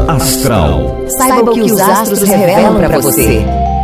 Hora Astral. Saiba o que os astros revelam para você.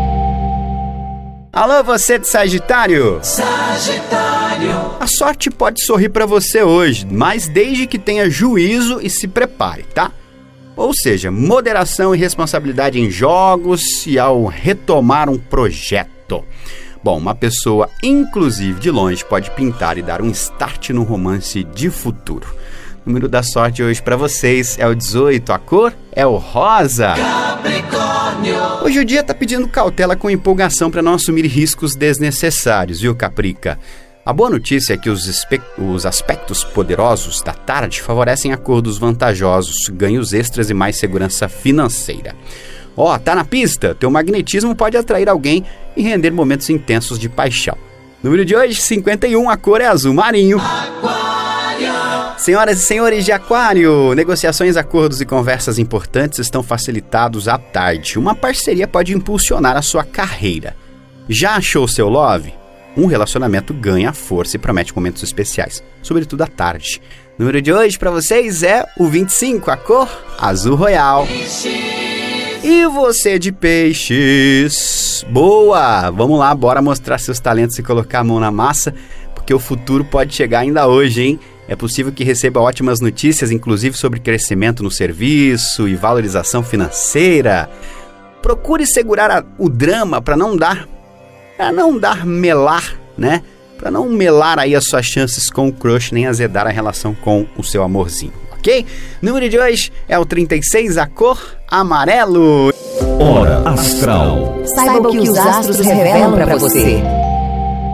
Alô, você de Sagitário? Sagitário. A sorte pode sorrir para você hoje, mas desde que tenha juízo e se prepare, tá? Ou seja, moderação e responsabilidade em jogos e ao retomar um projeto. Bom, uma pessoa, inclusive de longe, pode pintar e dar um start no romance de futuro. O número da sorte hoje para vocês é o 18, a cor é o rosa. Capricórnio. Hoje o dia tá pedindo cautela com empolgação para não assumir riscos desnecessários, viu, Caprica? A boa notícia é que os aspectos poderosos da tarde favorecem acordos vantajosos, ganhos extras e mais segurança financeira. Ó, tá na pista? Teu magnetismo pode atrair alguém e render momentos intensos de paixão. Número de hoje, 51, a cor é azul marinho. Aquário. Senhoras e senhores de Aquário, negociações, acordos e conversas importantes estão facilitados à tarde. Uma parceria pode impulsionar a sua carreira. Já achou seu love? Um relacionamento ganha força e promete momentos especiais, sobretudo à tarde. O número de hoje para vocês é o 25, a cor azul royal. E você de Peixes? Boa! Vamos lá, bora mostrar seus talentos e colocar a mão na massa, porque o futuro pode chegar ainda hoje, hein? É possível que receba ótimas notícias, inclusive sobre crescimento no serviço e valorização financeira. Procure segurar o drama para não dar melar, né? Para não melar aí as suas chances com o crush, nem azedar a relação com o seu amorzinho, ok? Número de hoje é o 36, a cor amarelo. Hora Astral. Saiba o que os astros revelam para você.